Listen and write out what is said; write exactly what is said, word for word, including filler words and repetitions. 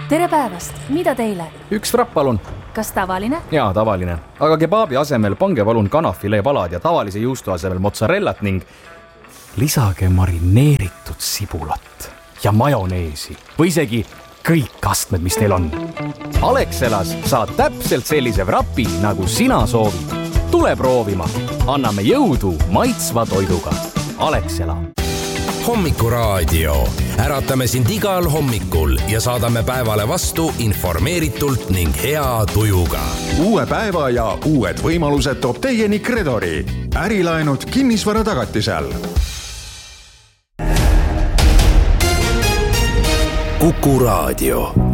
tere päevast, mida teile? Üks frapp palun. Kas tavaline? Jaa, tavaline. Aga kebaabi asemel pange palun kanafilee palad ja tavalise juustu asemel mozzarellat ning lisage marineeritud sibulat ja majoneesi või isegi kõik astmed, mis teil on. Alexelas saad täpselt sellise vrapi, nagu sina soovid. Tule proovima. Anname jõudu maitsva toiduga. Alexela. Hommikuraadio. Äratame sind igal hommikul ja saadame päevale vastu informeeritult ning hea tujuga. Uue päeva ja uued võimalused toob teieni Kredori. Ärilaenud kinnisvara tagatisel. Kuku Raadio.